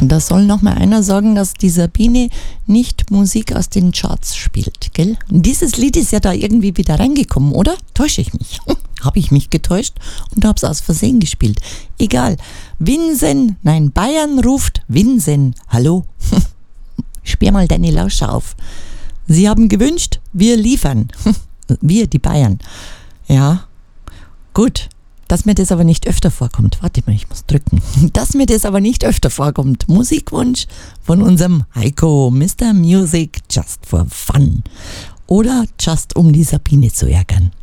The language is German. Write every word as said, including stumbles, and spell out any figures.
Und da soll noch mal einer sagen, dass die Sabine nicht Musik aus den Charts spielt, gell? Und dieses Lied ist ja da irgendwie wieder reingekommen, oder? Täusche ich mich? Habe ich mich getäuscht und habe es aus Versehen gespielt. Egal. Winsen, nein, Bayern ruft Winsen. Hallo? Sperr mal deine Lauscher auf. Sie haben gewünscht, wir liefern. Wir, die Bayern. Ja, gut. Dass mir das aber nicht öfter vorkommt. Warte mal, ich muss drücken. Dass mir das aber nicht öfter vorkommt. Musikwunsch von unserem Heiko, Mister Music, just for fun. Oder just um die Sabine zu ärgern.